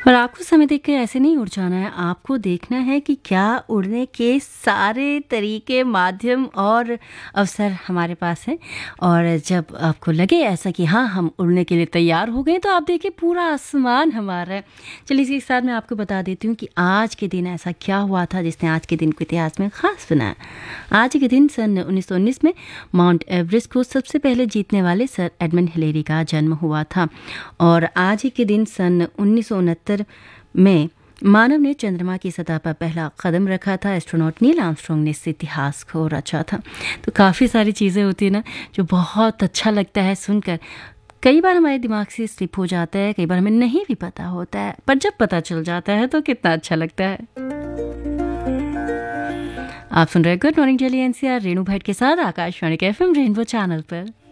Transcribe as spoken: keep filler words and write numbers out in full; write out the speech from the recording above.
और आपको समय देख के ऐसे नहीं उड़ जाना है, आपको देखना है कि क्या उड़ने के सारे तरीके, माध्यम और अवसर हमारे पास हैं। और जब आपको लगे ऐसा कि हाँ, हम उड़ने के लिए तैयार हो गए, तो आप देखिए पूरा आसमान हमारा है। चलिए इसी के साथ मैं आपको बता देती हूँ कि आज के दिन ऐसा क्या हुआ था जिसने आज के दिन को इतिहास में ख़ास बनाया। आज के दिन सन उन्नीस सौ उन्नीस में माउंट एवरेस्ट को सबसे पहले जीतने वाले सर एडमंड हिलेरी का जन्म हुआ था। और आज ही के दिन सन उन्नीस सौ उनहत्तर में मानव ने चंद्रमा की सतह पर पहला कदम रखा था। एस्ट्रोनॉट नील आर्मस्ट्रॉन्ग ने इस इतिहास को रचा था। तो काफ़ी सारी चीज़ें होती हैं ना जो बहुत अच्छा लगता है सुनकर। कई बार हमारे दिमाग से स्लिप हो जाता है, कई बार हमें नहीं भी पता होता है, पर जब पता चल जाता है तो कितना अच्छा लगता है। आप सुन रहे good morning Delhi NCR Renu Bhatt के साथ आकाशवाणी के एफएम रेनबो चैनल पर।